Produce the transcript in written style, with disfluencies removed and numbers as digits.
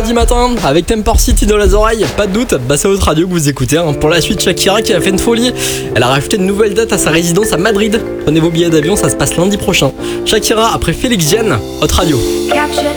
vendredi matin avec Temper City dans les oreilles. Pas de doute, c'est votre radio que vous écoutez. Pour la suite, Shakira qui a fait une folie. Elle a rajouté une nouvelle date à sa résidence à Madrid. Prenez vos billets d'avion, ça se passe lundi prochain. Shakira après Félix Jeanne, votre radio.